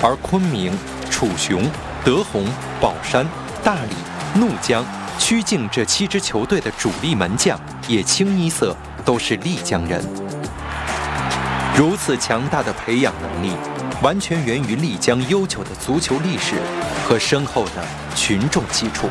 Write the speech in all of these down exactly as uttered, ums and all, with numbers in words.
而昆明、楚雄、德宏、宝山、大理、怒江、曲靖这七支球队的主力门将也清一色都是丽江人。如此强大的培养能力，完全源于丽江悠久的足球历史和深厚的群众基础。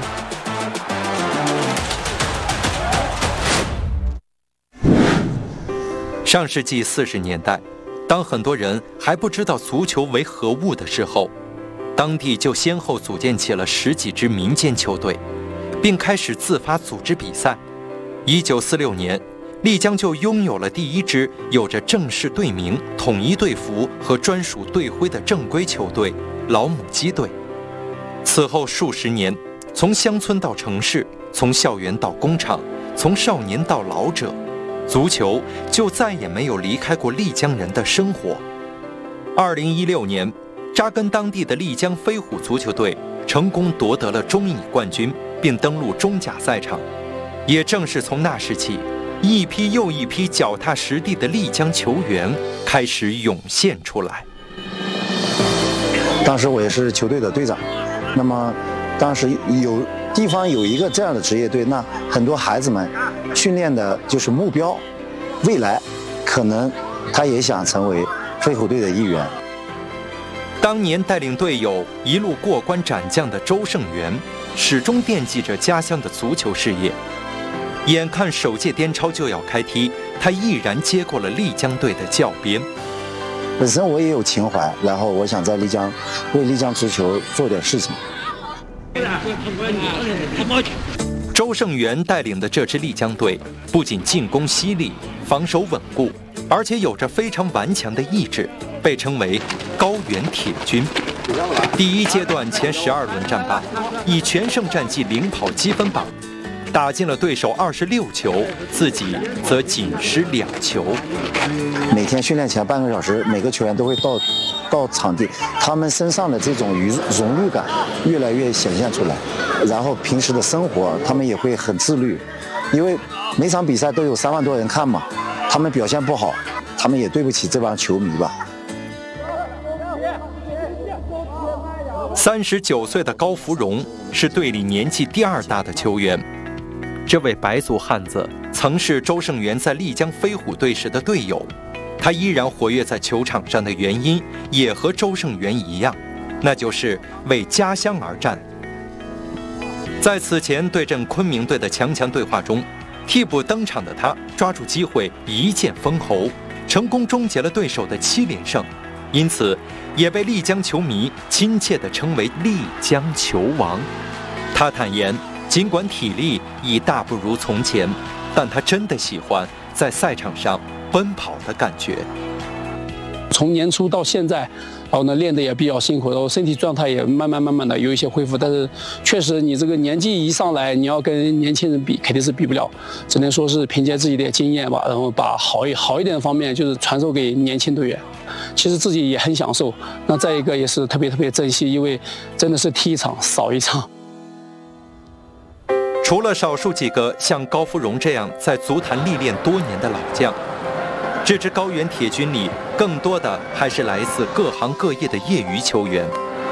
上世纪四十年代，当很多人还不知道足球为何物的时候，当地就先后组建起了十几支民间球队，并开始自发组织比赛。一九四六年，丽江就拥有了第一支有着正式队名、统一队服和专属队徽的正规球队——老母鸡队。此后数十年，从乡村到城市，从校园到工厂，从少年到老者，足球就再也没有离开过丽江人的生活。二零一六年，扎根当地的丽江飞虎足球队成功夺得了中乙冠军，并登陆中甲赛场。也正是从那时起，一批又一批脚踏实地的丽江球员开始涌现出来。 当时我也是球队的队长，那么当时有地方有一个这样的职业队，那很多孩子们训练的就是目标，未来可能他也想成为飞虎队的一员。 当年带领队友一路过关斩将的周胜元，始终惦记着家乡的足球事业。眼看首届滇超就要开踢，他毅然接过了丽江队的教鞭。 本身我也有情怀，然后我想在丽江为丽江足球做点事情。 周胜元带领的这支丽江队不仅进攻犀利、防守稳固，而且有着非常顽强的意志，被称为高原铁军。第一阶段前十二轮战罢，以全胜战绩领跑积分榜，打进了对手二十六球，自己则仅失两球。 每天训练前半个小时，每个球员都会到到场地，他们身上的这种融融入感越来越显现出来。然后平时的生活，他们也会很自律，因为每场比赛都有三万多人看嘛，他们表现不好，他们也对不起这帮球迷吧。 三十九岁的高福荣是队里年纪第二大的球员。这位白族汉子曾是周胜元在丽江飞虎队时的队友，他依然活跃在球场上的原因也和周胜元一样，那就是为家乡而战。在此前对阵昆明队的强强对话中，替补登场的他抓住机会一剑封喉，成功终结了对手的七连胜，因此也被丽江球迷亲切地称为丽江球王。他坦言，尽管体力已大不如从前，但他真的喜欢在赛场上奔跑的感觉。 从年初到现在，然后呢练得也比较辛苦，然后身体状态也慢慢慢慢的有一些恢复，但是确实你这个年纪一上来，你要跟年轻人比，肯定是比不了，只能说是凭借自己的经验吧，然后把好一好一点的方面就是传授给年轻队员。其实自己也很享受，那再一个也是特别特别珍惜，因为真的是踢一场少一场。 除了少数几个像高福荣这样在足坛历练多年的老将，这支高原铁军里更多的还是来自各行各业的业余球员。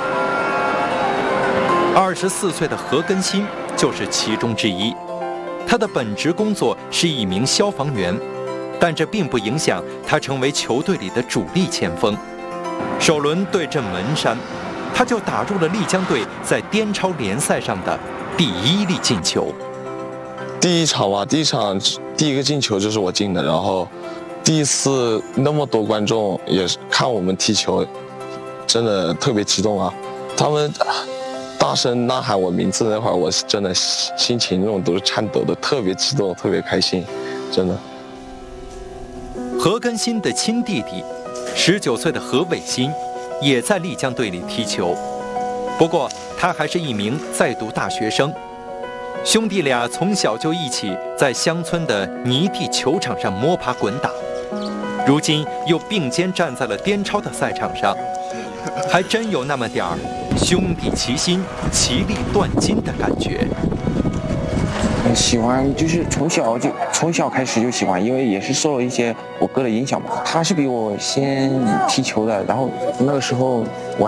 二十四岁的何根新就是其中之一。他的本职工作是一名消防员，但这并不影响他成为球队里的主力前锋。首轮对阵门山，他就打入了丽江队在滇超联赛上的第一粒进球。 第一场吧，第一场第一个进球就是我进的，然后第一次那么多观众也是看我们踢球，真的特别激动啊！他们大声呐喊我名字那会儿，我是真的心情那种都是颤抖的，特别激动，特别开心，真的。 何根新的亲弟弟，十九岁的何伟新，也在丽江队里踢球，不过他还是一名在读大学生。兄弟俩从小就一起在乡村的泥地球场上摸爬滚打，如今又并肩站在了滇超的赛场上，还真有那么点儿兄弟齐心、其利断金的感觉。 喜欢就是从小就从小开始就喜欢，因为也是受了一些我哥的影响吧。他是比我先踢球的，然后那个时候我